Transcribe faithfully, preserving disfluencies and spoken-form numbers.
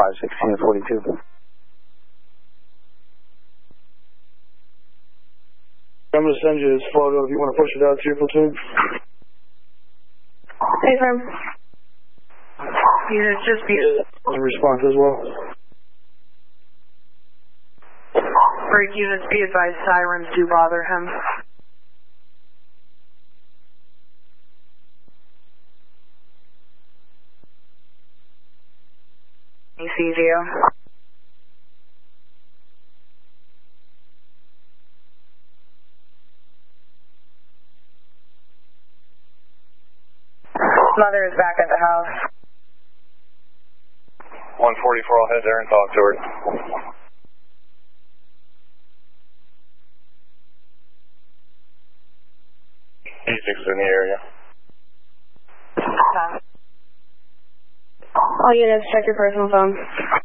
five sixteen forty-two. I'm going to send you this photo if you want to push it out to your platoon. Hey, firm. Units, just be... In response as well. Break units, be advised, sirens do bother him. He sees you. Mother is back at the house. one forty-four, I'll head there and talk to her. E six is in the area. All units, check your personal phone.